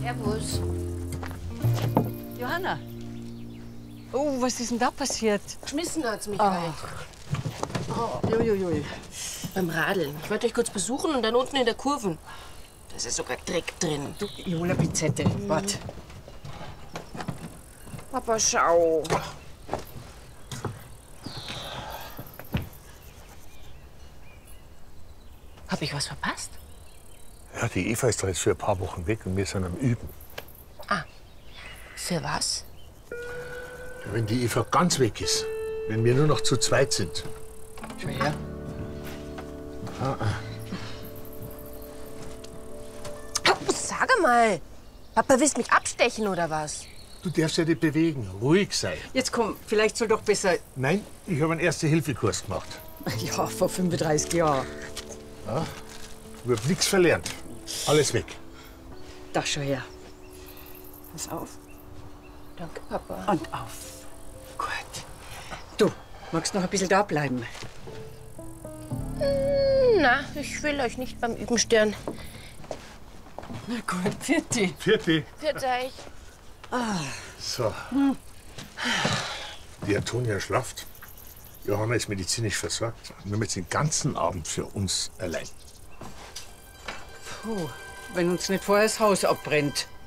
Servus. Johanna. Oh, was ist denn da passiert? Geschmissen hat's mich halt. Uiuiui. Beim Radeln. Ich wollte euch kurz besuchen und dann unten in der Kurve. Da ist ja sogar Dreck drin. Du, Jola Bizette, wart. Papa, schau. Hab ich was verpasst? Ja, die Eva ist doch jetzt für ein paar Wochen weg und wir sind am Üben. Ah, für was? Ja, wenn die Eva ganz weg ist, wenn wir nur noch zu zweit sind. Schau her. Sag mal, Papa, willst mich abstechen oder was? Du darfst ja nicht bewegen, ruhig sein. Jetzt komm, vielleicht soll doch besser. Nein, ich habe einen Erste-Hilfe-Kurs gemacht. Ja, vor 35 Jahren. Ich habe nichts verlernt. Alles weg. Da, schau her. Pass auf. Danke, Papa. Und auf. Gut. Du, magst noch ein bisschen da bleiben? Na, ich will euch nicht beim Üben stören. Na gut, Pfitti. Vierte. Für euch. So. Die Antonia schlaft. Johanna ist medizinisch versorgt. Wir haben jetzt den ganzen Abend für uns allein. Puh, wenn uns nicht vorher das Haus abbrennt.